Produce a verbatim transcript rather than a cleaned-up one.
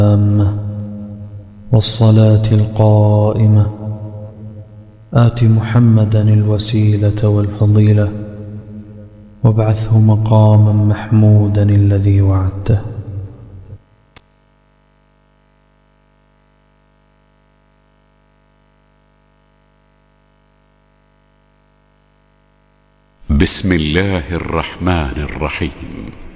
والصلاة القائمة آت محمدا الوسيلة والفضيلة وابعثه مقاما محمودا الذي وعدته. بسم الله الرحمن الرحيم.